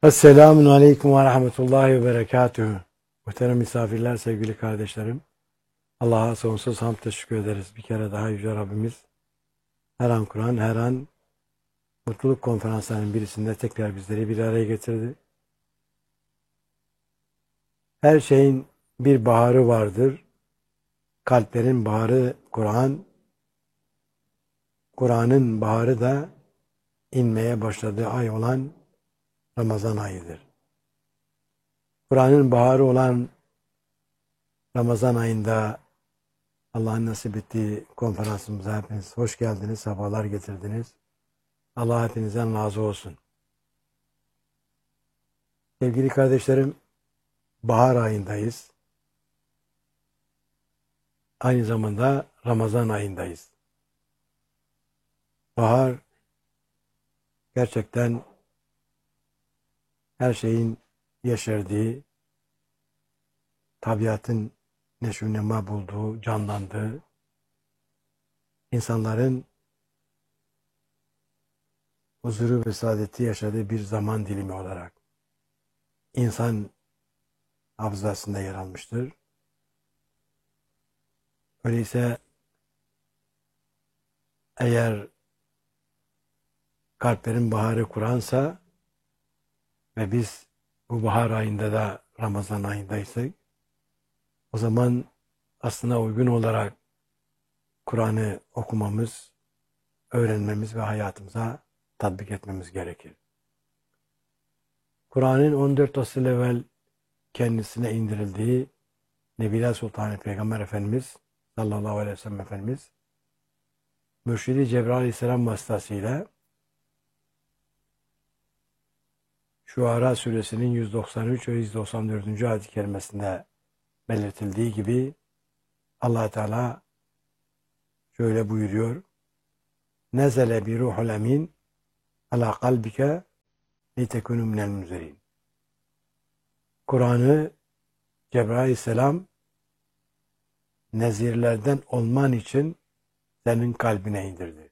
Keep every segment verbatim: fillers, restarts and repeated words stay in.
Esselamun Aleyküm ve Rahmetullahi ve Berekatühü. Muhterem misafirler, sevgili kardeşlerim. Allah'a sonsuz hamd teşekkür ederiz. Bir kere daha Yüce Rabbimiz her an Kur'an, her an mutluluk konferanslarının birisinde tekrar bizleri bir araya getirdi. Her şeyin bir baharı vardır. Kalplerin baharı Kur'an. Kur'an'ın baharı da inmeye başladığı ay olan Ramazan ayıdır. Kur'an'ın baharı olan Ramazan ayında Allah'ın nasip ettiği konferansımıza hepiniz hoş geldiniz, sabahlar getirdiniz. Allah hepinizden razı olsun. Sevgili kardeşlerim, bahar ayındayız. Aynı zamanda Ramazan ayındayız. Bahar gerçekten her şeyin yeşerdiği, tabiatın neşvünema bulduğu, canlandığı, insanların huzuru ve saadeti yaşadığı bir zaman dilimi olarak insan hafızasında yer almıştır. Öyleyse eğer kalplerin baharı Kur'ansa ve biz bu bahar ayında da Ramazan ayındaysak, o zaman aslına uygun olarak Kur'an'ı okumamız, öğrenmemiz ve hayatımıza tatbik etmemiz gerekir. Kur'an'ın on dört asır evvel kendisine indirildiği Nebiler Sultanı Peygamber Efendimiz sallallahu aleyhi ve sellem Efendimiz Mürşidi Cebrail Aleyhisselam vasıtasıyla Şuara suresinin yüz doksan üç ve yüz doksan dördüncü ayet-i kerimesinde belirtildiği gibi Allah Teala şöyle buyuruyor: Nezele bi ruhul emin ala kalbike litekunu minel munzirin. Kur'an'ı Cebrail Aleyhisselam nezirlerden olman için senin kalbine indirdi.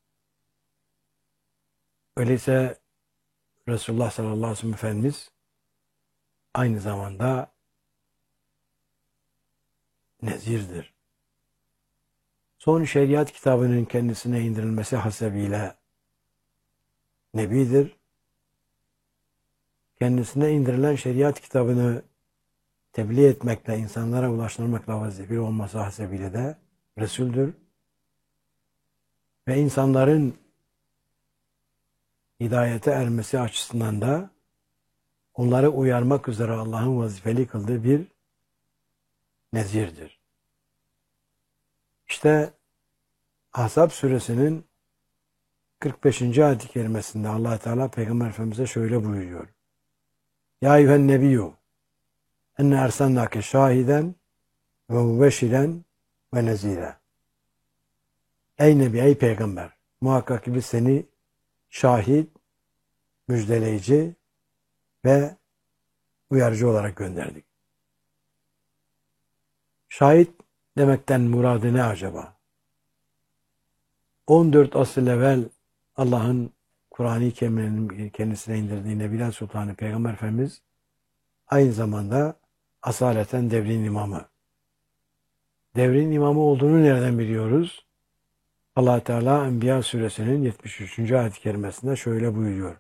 Öyleyse Resulullah sallallahu aleyhi ve sellem Efendimiz aynı zamanda nezirdir. Son şeriat kitabının kendisine indirilmesi hasebiyle Nebidir. Kendisine indirilen şeriat kitabını tebliğ etmekle, insanlara ulaştırmakla vazifeli olması hasebiyle de Resul'dür. Ve insanların hidayete ermesi açısından da onları uyarmak üzere Allah'ın vazifeli kıldığı bir nezirdir. İşte Ahzab suresinin kırk beşinci ayet-i kerimesinde Allah Teala Peygamber Efendimiz'e şöyle buyuruyor: Ya eyyühen nebiyyü enne ersennâke şahiden ve mübeşşiren ve nezîre. Ey Nebi, ey Peygamber, muhakkak ki biz seni şahit, müjdeleyici ve uyarıcı olarak gönderdik. Şahit demekten muradı ne acaba? on dört asır evvel Allah'ın Kur'an-ı Kerim'in kendisine indirdiği Nebiler Sultanı Peygamber Efendimiz aynı zamanda asaleten devrin imamı. Devrin imamı olduğunu nereden biliyoruz? Allah Teala Enbiya suresinin yetmiş üçüncü ayet-i kerimesinde şöyle buyuruyor: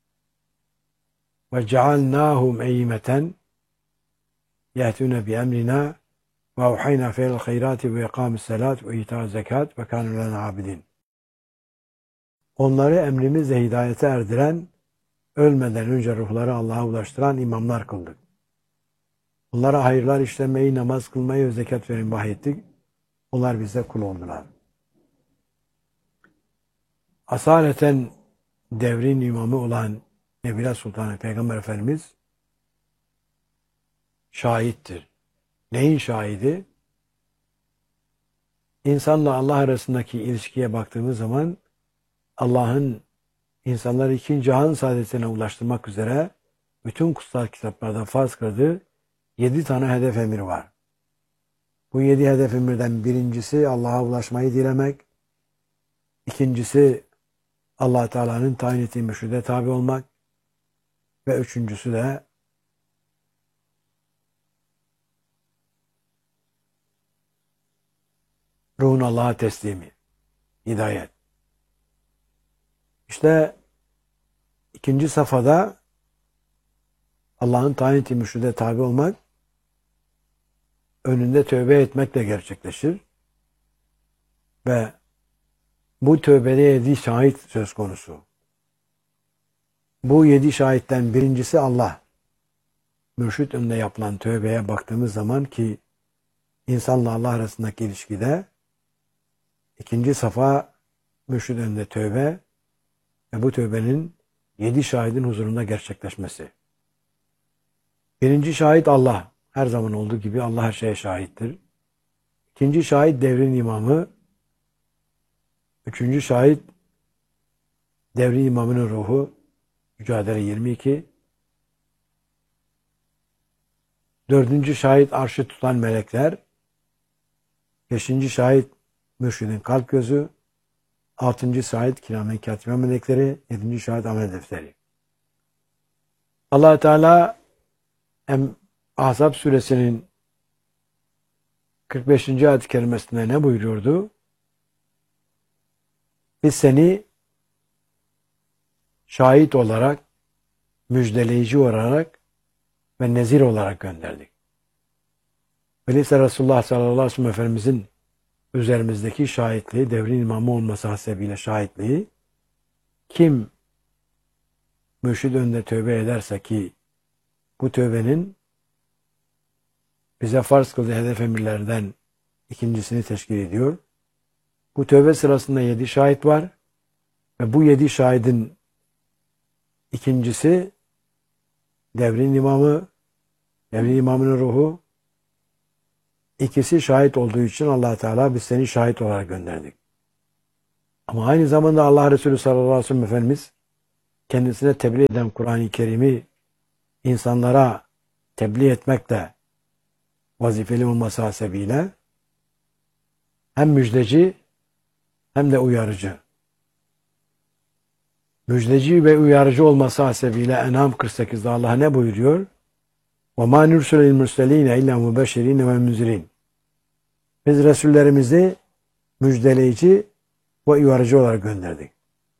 Ve cealnâhum eyyimeten yehtûne bi emrina ve avhayna feyl hayrati ve ikâmis salât ve itâ zekat ve kânû lena abidin. Onları emrimizle hidayete erdiren, ölmeden önce ruhları Allah'a ulaştıran imamlar kıldık. Onlara hayırlar işlemeyi, namaz kılmayı ve zekat vermeyi vahyettik. Onlar bize kul oldular. Asaleten devrin imamı olan Nebiler Sultanı Peygamber Efendimiz şahittir. Neyin şahidi? İnsanla Allah arasındaki ilişkiye baktığımız zaman Allah'ın insanları ikinci cihan saadetine ulaştırmak üzere bütün kutsal kitaplarda farz kıldığı yedi tane hedef emri var. Bu yedi hedef emirden birincisi Allah'a ulaşmayı dilemek, ikincisi Allah Teala'nın tayin ettiği mürşide tabi olmak, ve üçüncüsü de ruhun Allah'a teslimi, hidayet. İşte ikinci safhada Allah'ın tayin ettiği mürşide tabi olmak, önünde tövbe etmekle gerçekleşir. Ve bu tövbede yedi şahit söz konusu. Bu yedi şahitten birincisi Allah. Mürşit önünde yapılan tövbeye baktığımız zaman ki insanla Allah arasındaki ilişkide ikinci safa mürşit önünde tövbe ve bu tövbenin yedi şahidin huzurunda gerçekleşmesi. Birinci şahit Allah. Her zaman olduğu gibi Allah her şeye şahittir. İkinci şahit devrin imamı. Üçüncü şahit devrin imamının ruhu. Mücadele yirmi iki. Dördüncü şahit arşı tutan melekler. Beşinci şahit mürşidin kalp gözü. Altıncı şahit kiramen katibe melekleri. Yedinci şahit amel defteri. Allah Teala hem Ahzab suresinin kırk beşinci ayet-i kerimesinde ne buyuruyordu? Biz seni şahit olarak, müjdeleyici olarak ve nezir olarak gönderdik. Öyleyse Resulullah sallallahu aleyhi ve sellem Efendimizin üzerimizdeki şahitliği, devrin imamı olması hasebiyle şahitliği, kim mürşid önünde tövbe ederse ki bu tövbenin bize farz kıldığı hedef emirlerden ikincisini teşkil ediyor. Bu tövbe sırasında yedi şahit var ve bu yedi şahidin ikincisi devrin imamı, devrin imamının ruhu. İkisi şahit olduğu için Allah Teala biz seni şahit olarak gönderdik. Ama aynı zamanda Allah Resulü sallallahu aleyhi ve sellem Efendimiz kendisine tebliğ eden Kur'an-ı Kerim'i insanlara tebliğ etmekle vazifeli olması hasebiyle hem müjdeci hem de uyarıcı. Müjdeci ve uyarıcı olması hasebiyle En'am kırk sekizde Allah ne buyuruyor? وَمَا نُرْسُلَ الْمُرْسَلِينَ اِلَّا مُبَشِّرِينَ وَمُنْزِرِينَ Biz Resullerimizi müjdeleyici ve uyarıcı olarak gönderdik.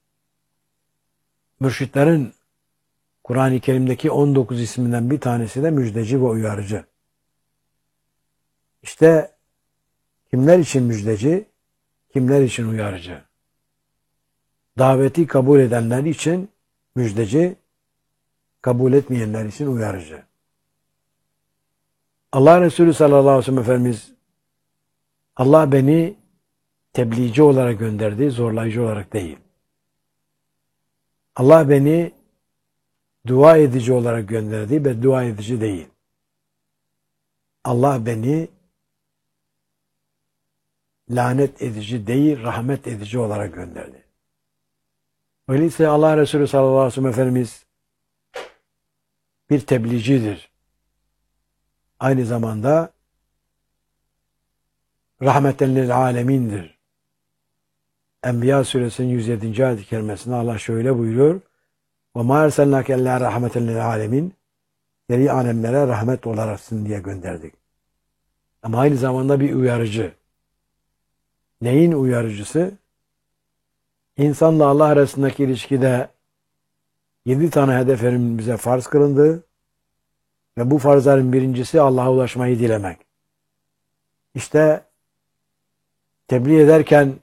Mürşitlerin Kur'an-ı Kerim'deki on dokuz isminden bir tanesi de müjdeci ve uyarıcı. İşte kimler için müjdeci, kimler için uyarıcı? Daveti kabul edenler için müjdeci, kabul etmeyenler için uyarıcı. Allah Resulü sallallahu aleyhi ve sellem Efendimiz, Allah beni tebliğci olarak gönderdi, zorlayıcı olarak değil. Allah beni dua edici olarak gönderdi ve dua edici değil. Allah beni lanet edici değil, rahmet edici olarak gönderdi. Öyleyse Allah Resulü sallallahu aleyhi ve sellem Efendimiz bir tebliğcidir. Aynı zamanda rahmeten lil alemindir. Enbiya suresinin yüz yedinci ayet-i kerimesinde Allah şöyle buyuruyor. وَمَا اَرْسَلْنَاكَ اَلَّا رَحْمَةً لِلْعَالَمِينَ Geri alemlere rahmet olaraksın diye gönderdik. Ama aynı zamanda bir uyarıcı. Neyin uyarıcısı? İnsanla Allah arasındaki ilişkide yedi tane hedeflerin bize farz kılındı ve bu farzların birincisi Allah'a ulaşmayı dilemek. İşte tebliğ ederken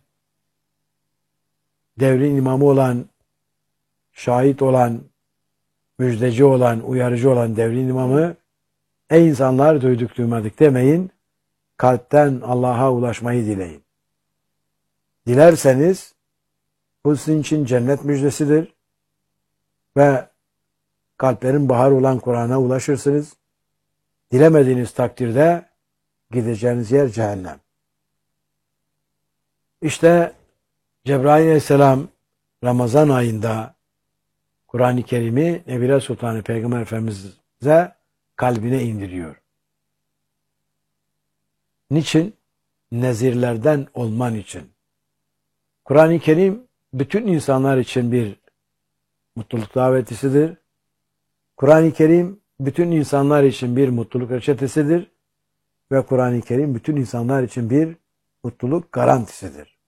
devrin imamı olan, şahit olan, müjdeci olan, uyarıcı olan devrin imamı, ey insanlar duyduk duymadık demeyin, kalpten Allah'a ulaşmayı dileyin. Dilerseniz bu sizin için cennet müjdesidir ve kalplerin baharı olan Kur'an'a ulaşırsınız. Dilemediğiniz takdirde gideceğiniz yer cehennem. İşte Cebrail aleyhisselam Ramazan ayında Kur'an-ı Kerim'i Nebile Sultanı Peygamber Efendimiz'e kalbine indiriyor. Niçin? Nezirlerden olman için. Kur'an-ı Kerim bütün insanlar için bir mutluluk davetisidir. Kur'an-ı Kerim bütün insanlar için bir mutluluk reçetesidir ve Kur'an-ı Kerim bütün insanlar için bir mutluluk garantisidir.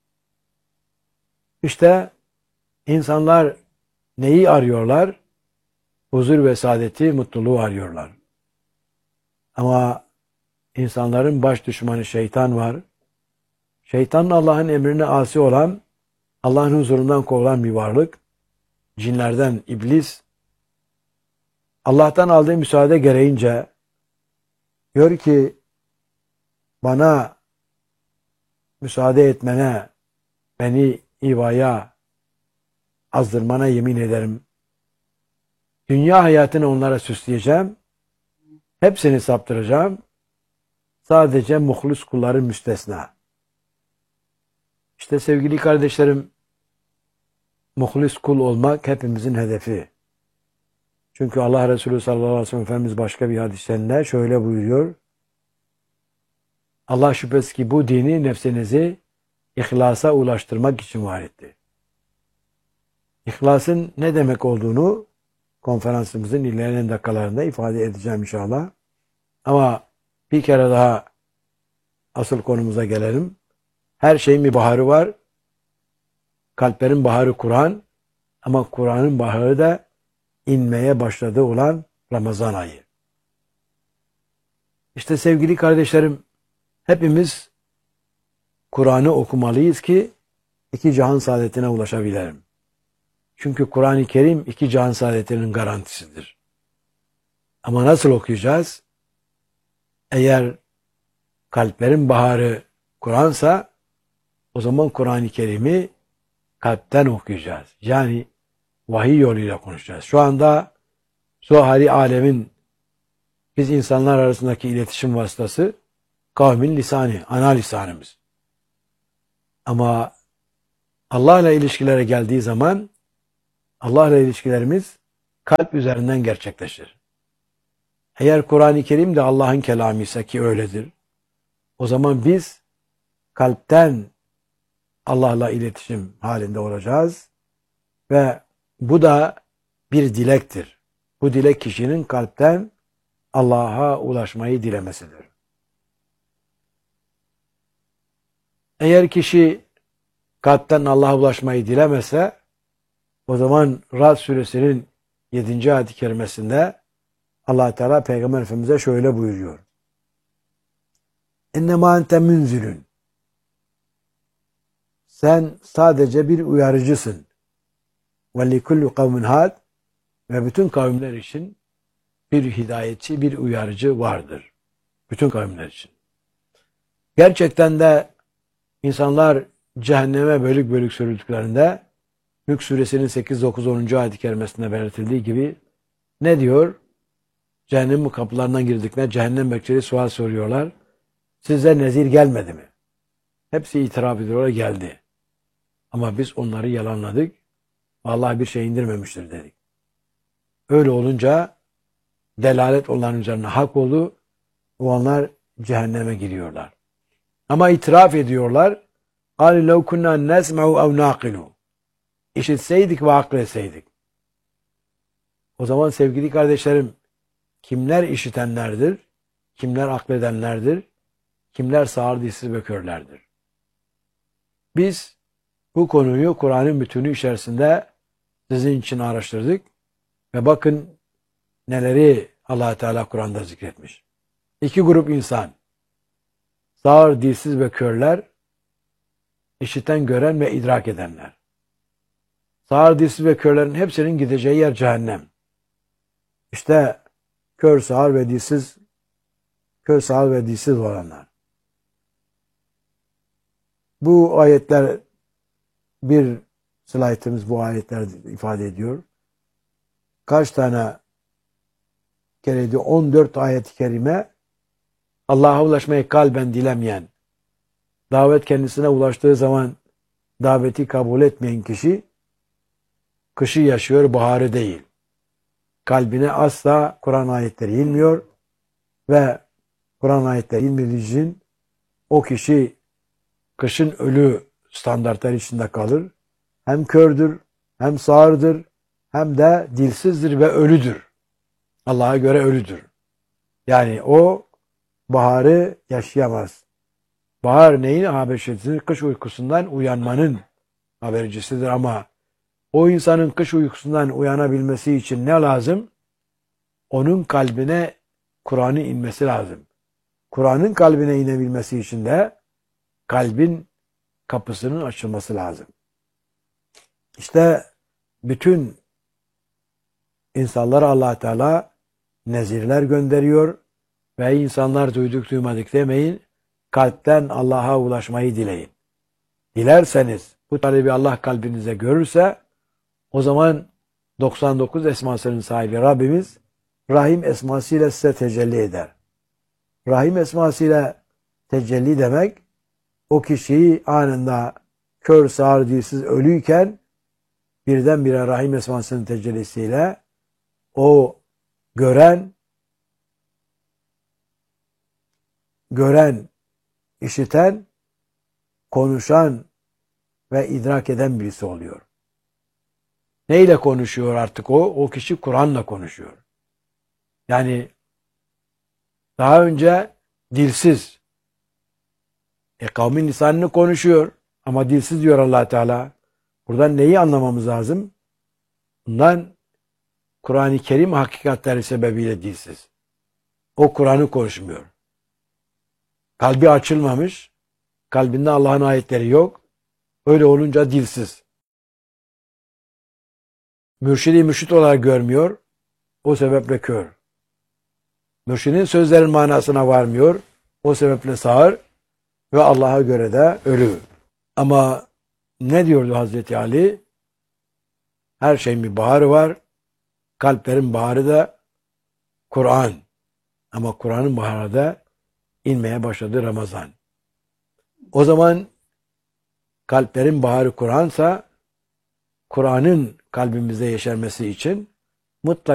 İşte insanlar neyi arıyorlar? Huzur ve saadeti, mutluluğu arıyorlar. Ama insanların baş düşmanı şeytan var. Şeytan Allah'ın emrine asi olan, Allah'ın huzurundan kovulan bir varlık. Cinlerden iblis. Allah'tan aldığı müsaade gereğince diyor ki bana müsaade etmene, beni ivaya azdırmana yemin ederim. Dünya hayatını onlara süsleyeceğim. Hepsini saptıracağım. Sadece muhlis kulların müstesna. İşte sevgili kardeşlerim, muhlis kul olmak hepimizin hedefi. Çünkü Allah Resulü sallallahu aleyhi ve sellem Efendimiz başka bir hadislerinde şöyle buyuruyor. Allah şüphesiz ki bu dini nefsinizi ihlasa ulaştırmak için var etti. İhlasın ne demek olduğunu konferansımızın ilerleyen dakikalarında ifade edeceğim inşallah. Ama bir kere daha asıl konumuza gelelim. Her şeyin bir baharı var. Kalplerin baharı Kur'an. Ama Kur'an'ın baharı da inmeye başladığı olan Ramazan ayı. İşte sevgili kardeşlerim, hepimiz Kur'an'ı okumalıyız ki iki cihan saadetine ulaşabilelim. Çünkü Kur'an-ı Kerim iki cihan saadetinin garantisidir. Ama nasıl okuyacağız? Eğer kalplerin baharı Kur'ansa o zaman Kur'an-ı Kerim'i kalpten okuyacağız. Yani vahiy yoluyla konuşacağız. Şu anda zuhari alemin biz insanlar arasındaki iletişim vasıtası kavmin lisanı, ana lisanımız. Ama Allah'la ilişkilere geldiği zaman Allah'la ilişkilerimiz kalp üzerinden gerçekleşir. Eğer Kur'an-ı Kerim de Allah'ın kelamı ise ki öyledir. O zaman biz kalpten Allah'la iletişim halinde olacağız ve bu da bir dilektir. Bu dilek kişinin kalpten Allah'a ulaşmayı dilemesidir. Eğer kişi kalpten Allah'a ulaşmayı dilemese o zaman Ra'd suresinin yedinci ayet-i kerimesinde Allah Teala Peygamber Efendimiz'e şöyle buyuruyor. İnnemâ ente münzirün. Sen sadece bir uyarıcısın. Ve likulli kavmin had. Ve bütün kavimler için bir hidayetçi, bir uyarıcı vardır. Bütün kavimler için. Gerçekten de insanlar cehenneme bölük bölük sürüldüklerinde Mülk suresinin sekiz, dokuz, onuncu ayet-i kerimesinde belirtildiği gibi ne diyor? Cehennem kapılarından girdiklerinde cehennem bekçileri sual soruyorlar. Size nezir gelmedi mi? Hepsi itiraf ediyor, geldi. Ama biz onları yalanladık. Allah bir şey indirmemiştir dedik. Öyle olunca delalet onların üzerine hak oldu. O onlar cehenneme giriyorlar. Ama itiraf ediyorlar. قَالِ لَوْ كُنَّا نَسْمَعُ اَوْ نَاقِلُوا İşitseydik ve akletseydik. O zaman sevgili kardeşlerim, kimler işitenlerdir? Kimler akledenlerdir? Kimler sağır dilsiz ve körlerdir? Biz bu konuyu Kur'an'ın bütünü içerisinde sizin için araştırdık ve bakın neleri Allah Teala Kur'an'da zikretmiş. İki grup insan, sağır, dilsiz ve körler, işiten, gören ve idrak edenler. Sağır, dilsiz ve körlerin hepsinin gideceği yer cehennem. İşte kör, sağır ve dilsiz, kör, sağır ve dilsiz olanlar. Bu ayetler, bir slaytımız bu ayetler ifade ediyor. Kaç tane kereydi? on dört ayet-i kerime Allah'a ulaşmayı kalben dilemeyen, davet kendisine ulaştığı zaman daveti kabul etmeyen kişi kışı yaşıyor, baharı değil. Kalbine asla Kur'an ayetleri inmiyor ve Kur'an ayetleri inmediği için o kişi kışın ölü standartlar içinde kalır. Hem kördür, hem sağırdır, hem de dilsizdir ve ölüdür. Allah'a göre ölüdür. Yani o baharı yaşayamaz. Bahar neyin habercisidir? Kış uykusundan uyanmanın habercisidir ama o insanın kış uykusundan uyanabilmesi için ne lazım? Onun kalbine Kur'an'ın inmesi lazım. Kur'an'ın kalbine inebilmesi için de kalbin kapısının açılması lazım. İşte bütün insanlara Allah Teala nezirler gönderiyor ve insanlar duyduk duymadık demeyin. Kalpten Allah'a ulaşmayı dileyin. Dilerseniz bu talebi Allah kalbinize görürse o zaman doksan dokuz esmasının sahibi Rabbimiz Rahim esmasıyla size tecelli eder. Rahim esmasıyla tecelli demek o kişiyi anında kör, sağır, dilsiz, ölüyken birdenbire Rahim esmasının tecellisiyle o gören, gören, işiten, konuşan ve idrak eden birisi oluyor. Neyle konuşuyor artık o? O kişi Kur'an'la konuşuyor. Yani daha önce dilsiz. E kavmin lisanını konuşuyor ama dilsiz diyor Allah Teala. Buradan neyi anlamamız lazım? Bundan Kur'an-ı Kerim hakikatleri sebebiyle dilsiz. O Kur'an'ı konuşmuyor. Kalbi açılmamış. Kalbinde Allah'ın ayetleri yok. Öyle olunca dilsiz. Mürşidi mürşit olarak görmüyor. O sebeple kör. Mürşidin sözlerin manasına varmıyor. O sebeple sağır ve Allah'a göre de ölü. Ama ne diyordu Hazreti Ali? Her şeyin bir baharı var. Kalplerin baharı da Kur'an. Ama Kur'an'ın baharı da inmeye başladı Ramazan. O zaman kalplerin baharı Kur'ansa Kur'an'ın kalbimizde yeşermesi için mutlaka